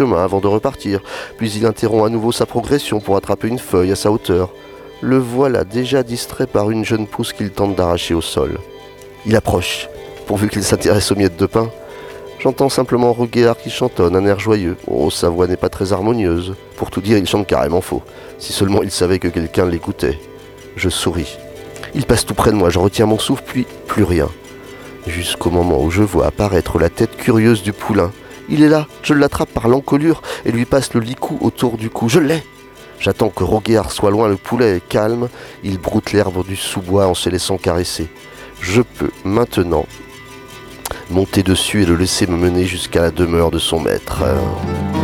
chemin avant de repartir, puis il interrompt à nouveau sa progression pour attraper une feuille à sa hauteur. Le voilà déjà distrait par une jeune pousse qu'il tente d'arracher au sol. Il approche, pourvu qu'il s'intéresse aux miettes de pain. J'entends simplement Roguéard qui chantonne un air joyeux. Oh, sa voix n'est pas très harmonieuse. Pour tout dire, il chante carrément faux. Si seulement il savait que quelqu'un l'écoutait. Je souris. Il passe tout près de moi, je retiens mon souffle, puis plus rien. Jusqu'au moment où je vois apparaître la tête curieuse du poulain. Il est là, je l'attrape par l'encolure et lui passe le licou autour du cou. Je l'ai! J'attends que Roguéard soit loin, le poulet est calme. Il broute l'herbe du sous-bois en se laissant caresser. Je peux maintenant monter dessus et le laisser me mener jusqu'à la demeure de son maître.